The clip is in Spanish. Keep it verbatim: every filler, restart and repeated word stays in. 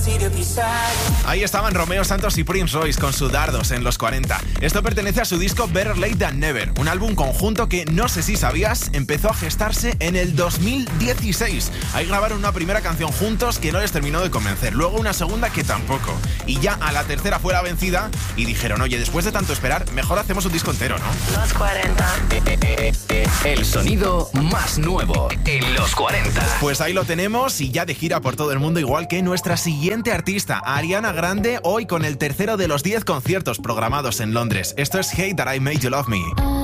Ahí estaban Romeo Santos y Prince Royce con su Dardos en los cuarenta. Esto pertenece a su disco Better Late Than Never, un álbum conjunto que, no sé si sabías, empezó a gestarse en el dos mil dieciséis. Ahí grabaron una primera canción juntos que no les terminó de convencer, luego una segunda que tampoco. Y ya a la tercera fue la vencida y dijeron, oye, después de tanto esperar, mejor hacemos un disco entero, ¿no? Los cuarenta. El sonido más nuevo en los cuarenta. Pues ahí lo tenemos y ya de gira por todo el mundo, igual que nuestra siguiente artista, Ariana Grande, hoy con el tercero de los diez conciertos programados en Londres. Esto es Hate That I Made You Love Me.